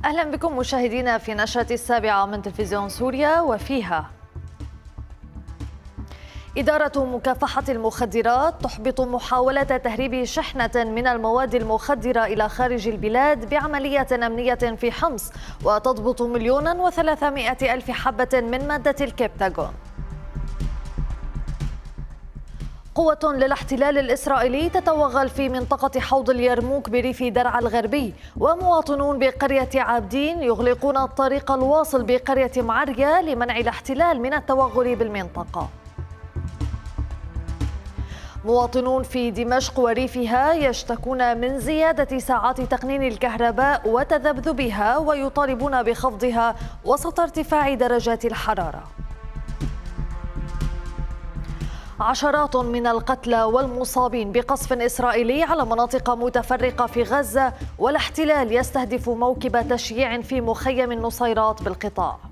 أهلا بكم مشاهدينا في نشرة السابعة من تلفزيون سوريا، وفيها: إدارة مكافحة المخدرات تحبط محاولة تهريب شحنة من المواد المخدرة إلى خارج البلاد بعملية أمنية في حمص، وتضبط 1,300,000 حبة من مادة الكبتاغون. قوة للاحتلال الإسرائيلي تتوغل في منطقة حوض اليرموك بريف درعا الغربي، ومواطنون بقرية عابدين يغلقون الطريق الواصل بقرية معرية لمنع الاحتلال من التوغل بالمنطقة. مواطنون في دمشق وريفها يشتكون من زيادة ساعات تقنين الكهرباء وتذبذبها، ويطالبون بخفضها وسط ارتفاع درجات الحرارة. عشرات من القتلى والمصابين بقصف إسرائيلي على مناطق متفرقة في غزة، والاحتلال يستهدف موكب تشييع في مخيم النصيرات بالقطاع.